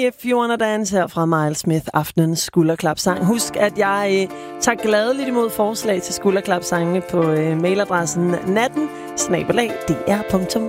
If You Wanna Dance her fra Miles Smith, aftenens skulderklapsang. Husk, at jeg tager gladeligt imod forslag til skulderklapsangene på mailadressen natten@dr.dk.